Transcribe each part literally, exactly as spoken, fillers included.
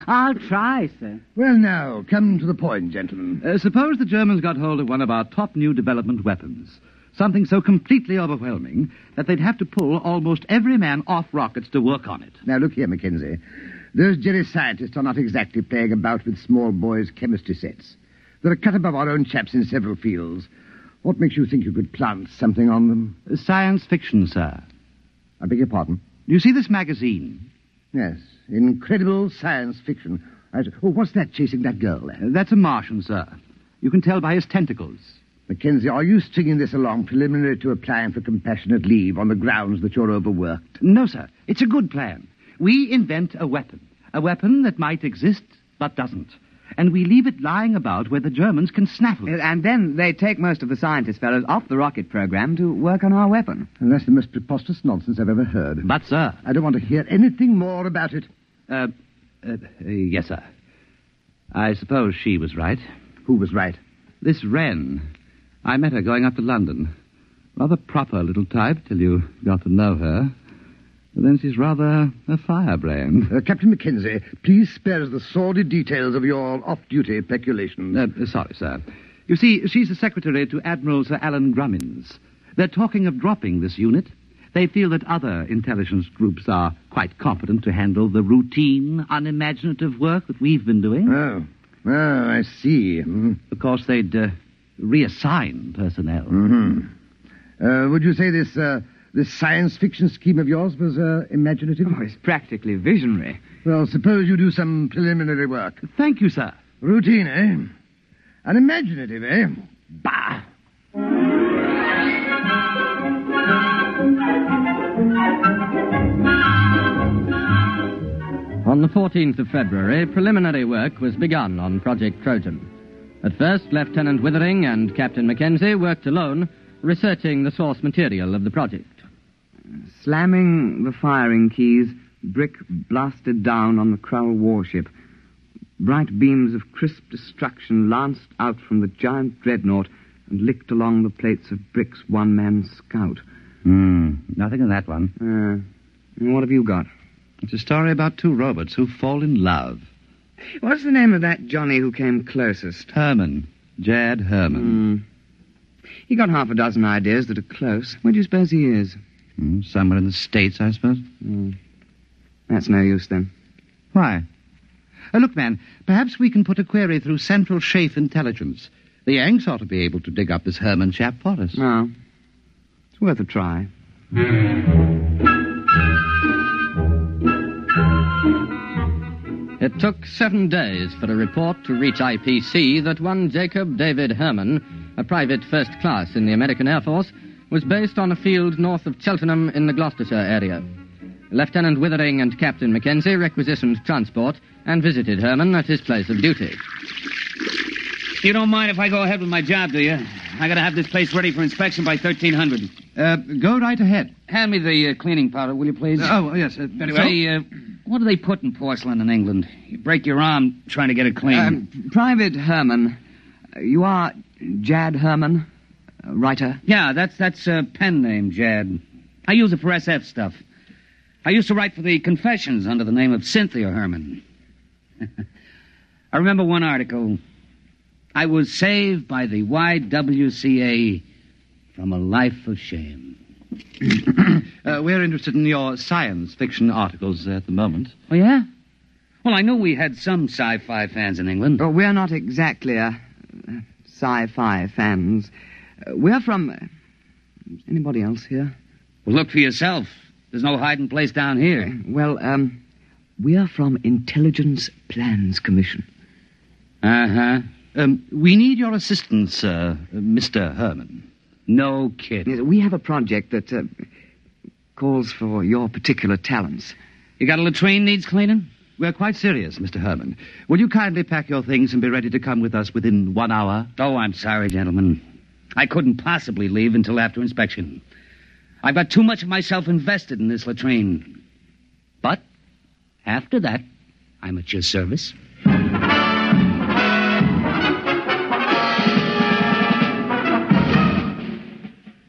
I'll try, sir. Well, now, come to the point, gentlemen. Uh, suppose the Germans got hold of one of our top new development weapons. Something so completely overwhelming that they'd have to pull almost every man off rockets to work on it. Now, look here, Mackenzie. Those Jerry scientists are not exactly playing about with small boys' chemistry sets. They're a cut above our own chaps in several fields. What makes you think you could plant something on them? Uh, science fiction, sir. I beg your pardon? Do you see this magazine? Yes, incredible science fiction. I... Oh, what's that chasing that girl there? Uh, that's a Martian, sir. You can tell by his tentacles. Mackenzie, are you stringing this along preliminary to applying for compassionate leave on the grounds that you're overworked? No, sir. It's a good plan. We invent a weapon. A weapon that might exist, but doesn't. And we leave it lying about where the Germans can snaffle it. And then they take most of the scientist fellows off the rocket program to work on our weapon. And that's the most preposterous nonsense I've ever heard. But, sir... I don't want to hear anything more about it. Uh, uh, uh yes, sir. I suppose she was right. Who was right? This Wren. I met her going up to London. Rather proper little type till you got to know her. And then she's rather a firebrand. Uh, Captain Mackenzie, please spare us the sordid details of your off-duty peculations. Uh, sorry, sir. You see, she's the secretary to Admiral Sir Alan Grummins. They're talking of dropping this unit. They feel that other intelligence groups are quite competent to handle the routine, unimaginative work that we've been doing. Oh, oh I see. Mm. Of course, they'd uh, reassign personnel. Mm-hmm. Uh, would you say this... Uh, This science fiction scheme of yours was uh, imaginative? Oh, it's practically visionary. Well, suppose you do some preliminary work. Thank you, sir. Routine, eh? Unimaginative, eh? Bah! On the fourteenth of February, preliminary work was begun on Project Trojan. At first, Lieutenant Withering and Captain Mackenzie worked alone, researching the source material of the project. Slamming the firing keys, brick blasted down on the Krull warship. Bright beams of crisp destruction lanced out from the giant dreadnought and licked along the plates of Brick's one-man scout. Hmm, nothing in that one. Uh, what have you got? It's a story about two robots who fall in love. What's the name of that Johnny who came closest? Herman. Jad Herman. Hmm. He got half a dozen ideas that are close. Where do you suppose he is? Mm, somewhere in the States, I suppose. Mm. That's no use, then. Why? Uh, look, man, perhaps we can put a query through Central Chafe Intelligence. The Yanks ought to be able to dig up this Herman chap for us. No. It's worth a try. It took seven days for a report to reach I P C that one Jacob David Herman, a private first class in the American Air Force, was based on a field north of Cheltenham in the Gloucestershire area. Lieutenant Withering and Captain Mackenzie requisitioned transport and visited Herman at his place of duty. You don't mind if I go ahead with my job, do you? I gotta have this place ready for inspection by thirteen hundred. Uh, go right ahead. Hand me the uh, cleaning powder, will you, please? Uh, oh, yes, uh, very well. Say, uh, what do they put in porcelain in England? You break your arm trying to get it clean. Um, Private Herman, you are Jad Herman, uh, writer? Yeah, that's that's a pen name, Jad. I use it for S F stuff. I used to write for the Confessions under the name of Cynthia Herman. I remember one article. I was saved by the Y W C A from a life of shame. uh, we're interested in your science fiction articles at the moment. Oh, yeah? Well, I knew we had some sci-fi fans in England. But we're not exactly uh, sci-fi fans. Uh, we're from... Uh, anybody else here? Well, look for yourself. There's no hiding place down here. Uh, well, um, we're from Intelligence Plans Commission. Uh-huh. Um, we need your assistance, sir, uh, Mister Herman. No kidding. Yes, we have a project that uh, calls for your particular talents. You got a latrine needs cleaning? We're quite serious, Mister Herman. Will you kindly pack your things and be ready to come with us within one hour? Oh, I'm sorry, gentlemen. I couldn't possibly leave until after inspection. I've got too much of myself invested in this latrine. But after that, I'm at your service.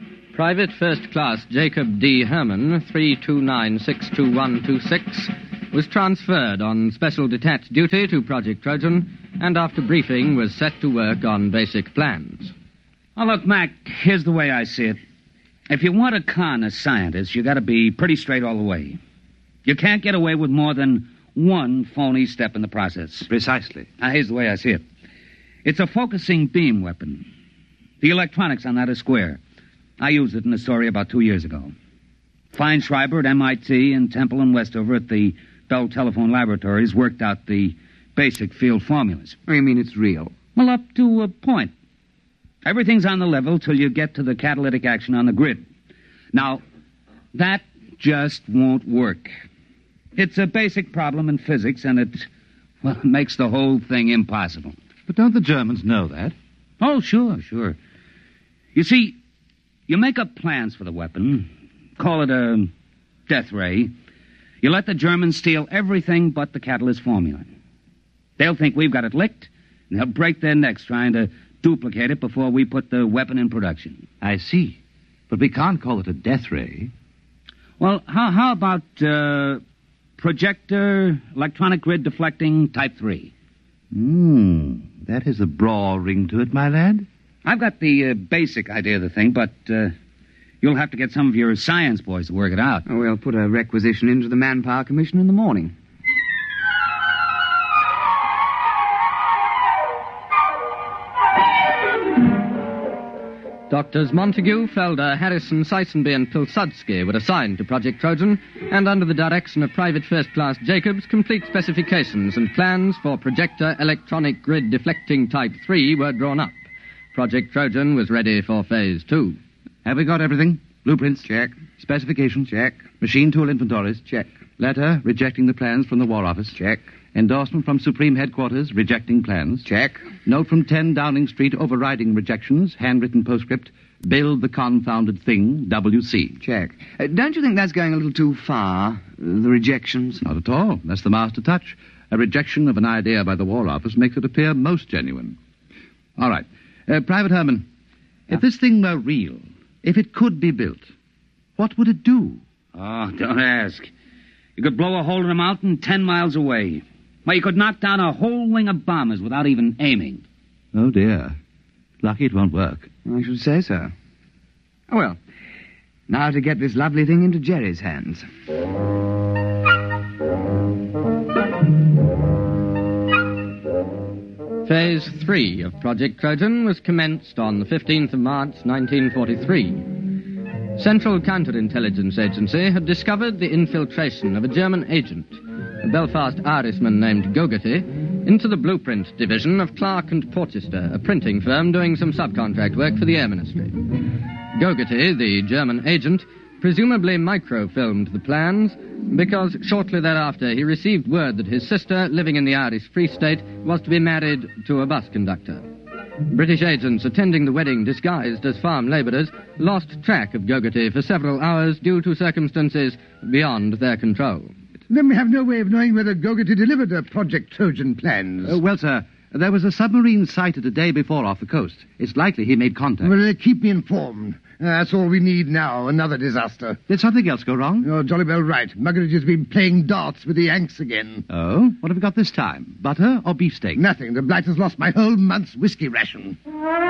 Private First Class Jacob D. Herman, three two nine six two one two six, was transferred on special detached duty to Project Trojan, and after briefing was set to work on basic plans. Oh, look, Mac, here's the way I see it. If you want to con a scientist, you got to be pretty straight all the way. You can't get away with more than one phony step in the process. Precisely. Now, here's the way I see it. It's a focusing beam weapon. The electronics on that are square. I used it in a story about two years ago. Feinschreiber at M I T and Temple and Westover at the Bell Telephone Laboratories worked out the basic field formulas. Oh, you mean it's real? Well, up to a point. Everything's on the level till you get to the catalytic action on the grid. Now, that just won't work. It's a basic problem in physics, and it, well, it makes the whole thing impossible. But don't the Germans know that? Oh, sure, sure. You see, you make up plans for the weapon, call it a death ray. You let the Germans steal everything but the catalyst formula. They'll think we've got it licked, and they'll break their necks trying to duplicate it before we put the weapon in production. I see. But we can't call it a death ray. Well, how, how about uh, projector, electronic grid deflecting type three? Hmm, that has a broad ring to it, my lad. I've got the uh, basic idea of the thing, but uh, you'll have to get some of your science boys to work it out. Oh, we'll put a requisition into the Manpower Commission in the morning. Doctors Montague, Felder, Harrison, Seisenby, and Pilsudski were assigned to Project Trojan, and under the direction of Private First Class Jacobs, complete specifications and plans for projector electronic grid deflecting Type three were drawn up. Project Trojan was ready for Phase two. Have we got everything? Blueprints? Check. Specifications? Check. Machine tool inventories? Check. Letter rejecting the plans from the War Office? Check. Endorsement from Supreme Headquarters rejecting plans? Check. Note from ten Downing Street overriding rejections, handwritten postscript, build the confounded thing, W C. Check. Uh, don't you think that's going a little too far, uh, the rejections? Not at all. That's the master touch. A rejection of an idea by the War Office makes it appear most genuine. All right. Uh, Private Herman, Yeah? if this thing were real, if it could be built, what would it do? Oh, don't ask. You could blow a hole in a mountain ten miles away. Well, you could knock down a whole wing of bombers without even aiming. Oh, dear. Lucky it won't work. I should say so. Oh, well, now to get this lovely thing into Jerry's hands. Phase three of Project Trojan was commenced on the fifteenth of March, nineteen forty-three. Central Counterintelligence Agency had discovered the infiltration of a German agent, a Belfast Irishman named Gogarty, into the blueprint division of Clark and Porchester, a printing firm doing some subcontract work for the Air Ministry. Gogarty, the German agent, presumably microfilmed the plans because shortly thereafter he received word that his sister, living in the Irish Free State, was to be married to a bus conductor. British agents attending the wedding disguised as farm labourers lost track of Gogarty for several hours due to circumstances beyond their control. Then we have no way of knowing whether Gogarty delivered the Project Trojan plans. Uh, well, sir, there was a submarine sighted a day before off the coast. It's likely he made contact. Well, uh, keep me informed. Uh, that's all we need now, another disaster. Did something else go wrong? You're jolly well right. Muggeridge has been playing darts with the Yanks again. Oh? What have we got this time? Butter or beefsteak? Nothing. The blight has lost my whole month's whiskey ration.